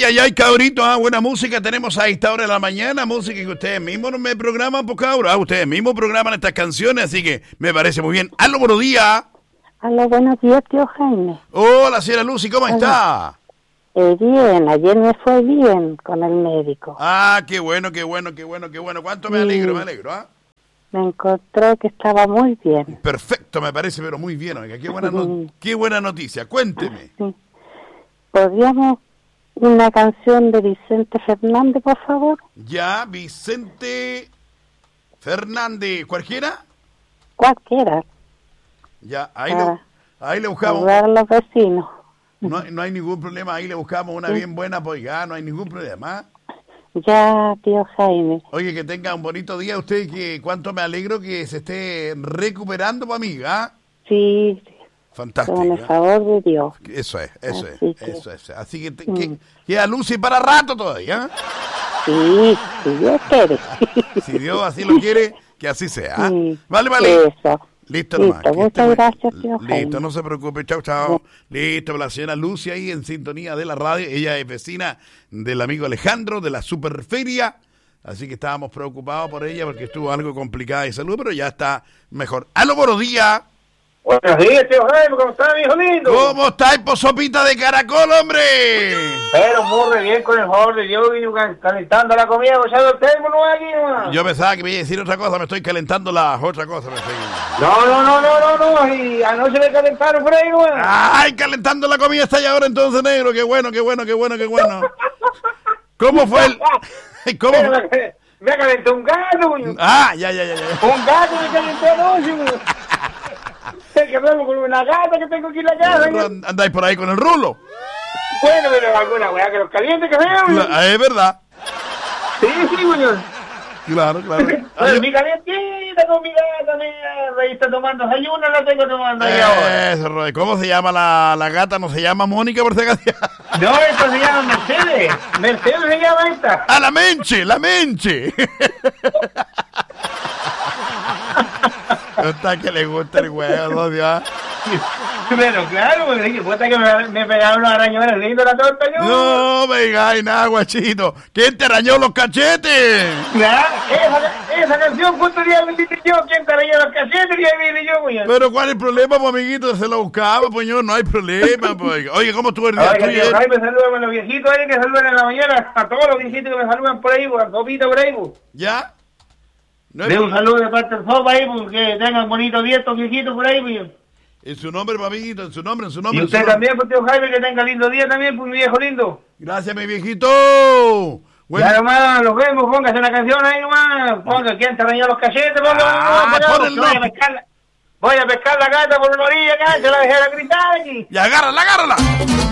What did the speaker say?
ay, ay, cabrito, buena música tenemos a esta hora de la mañana, música que ustedes mismos no me programan, pues cabrón, ustedes mismos programan estas canciones, así que me parece muy bien. ¡Aló, buenos días! ¡Aló, buenos días, tío Jaime! Hola, señora Lucy, ¿cómo está? Bien, ayer me fue bien con el médico. Qué bueno. ¿Cuánto me alegro, ¿ah? Me encontró que estaba muy bien. Perfecto, me parece, pero muy bien, oiga, qué buena noticia, cuénteme. Sí. ¿Podríamos una canción de Vicente Fernández, por favor? Ya, Vicente Fernández, ¿cualquiera? Cualquiera. Ya, ahí le buscamos. Saludar a los vecinos. No hay ningún problema, ahí le buscamos una bien buena, pues ya, no hay ningún problema. Ya, tío Jaime. Oye, que tenga un bonito día usted, que cuánto me alegro que se esté recuperando, pues, amiga. Sí. Fantástico. Con el favor de Dios. Eso es. Así que queda Lucy para rato todavía. Sí, si Dios quiere. Si Dios así lo quiere, que así sea. Sí. Vale. Eso. Listo, nomás. Muchas gracias, tío Jaime. Listo, no se preocupe. Chao. Listo, la señora Lucy ahí en sintonía de la radio. Ella es vecina del amigo Alejandro de la Superferia. Así que estábamos preocupados por ella porque estuvo algo complicada de salud, pero ya está mejor. ¡Aló, buenos días! Buenos días, tío Jaime, ¿cómo está, mi hijo lindo? ¿Cómo estáis, sopita de caracol, hombre? Pero muy bien, con el favor de Dios, calentando la comida, pues ya lo tengo, no aquí, no. Yo pensaba que me iba a decir otra cosa, me estoy calentando otra cosa. No, y anoche me calentaron por ahí, no. Ay, calentando la comida está ya ahora entonces, negro, qué bueno. ¿Cómo fue el...? ¿Cómo? Me calentó un gato, güey. Ya. Un gato me calentó anoche, güey. Que hablamos con una gata que tengo aquí en la casa. ¿Andáis por ahí con el rulo? Bueno, pero alguna weá que los caliente que vean. Es verdad. Sí, güey. Claro. Mi calientita con mi gata, ahí está tomando desayuno, la tengo tomando ahí ahora. Eso, ¿cómo se llama la gata? ¿No se llama Mónica por si acaso? No, esta se llama Mercedes. Mercedes se llama esta. La Menche. Está que le gusta el huevo, Dios. Pero claro, porque dije, puta que me pegaron los arañones lindos la torta yo. No me digáis nada, guachito. ¿Quién te arañó los cachetes? Esa canción, ¿cuánto día me dice yo? ¿Quién te arañó los cachetes? Y ahí vine yo, güey. Pero ¿cuál es el problema, pues, amiguito? Se lo buscaba, pues, yo, no hay problema, pues. Oye, ¿cómo estuvo el día? Oye, tío Jaime, saludan a los viejitos ahí que saludan en la mañana, a todos los viejitos que me saludan por ahí, a Sopita por ahí, ¿Ya? No de un saludo de parte del Sopa ahí, que tengan bonitos días estos viejitos por ahí, pues. En su nombre, amiguito, en su nombre. Y usted también, pues, tío Jaime, que tenga lindo día también, pues, mi viejo lindo. Gracias, mi viejito. Bueno. Ya nomás, los vemos, póngase una canción ahí nomás, ponga, ¿quién te arañó los cachetes? Voy a pescar la gata por una orilla acá, se la dejé a gritar aquí. Y agárrala.